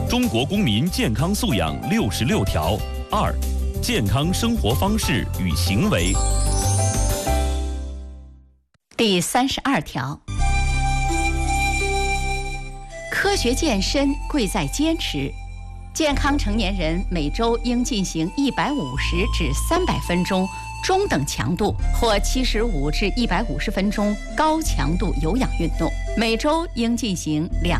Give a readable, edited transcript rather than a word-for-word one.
中国公民健康素养66条2，健康生活方式与行为。 第32条，科学健身贵在坚持。健康成年人每周应进行150至300分钟中等强度或75至150分钟高强度有氧运动，每周应进行2